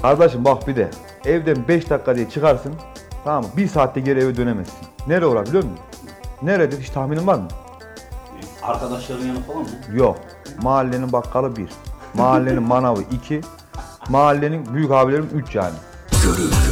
Kardeşim bak bir de evden 5 dakika diye çıkarsın. Tamam mı? 1 saatte geri eve dönemezsin. Nereye uğrar biliyor musun? Neredir? Hiç tahminin var mı? Arkadaşların yanı falan mı? Yok. Mahallenin bakkalı 1. Mahallenin manavı 2. Mahallenin büyük abilerim 3 yani. Görüldü.